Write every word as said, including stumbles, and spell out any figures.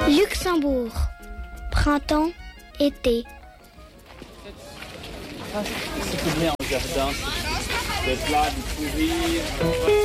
Luxembourg. Printemps, été. Ah, c'est bien au jardin, d'être là, de courir.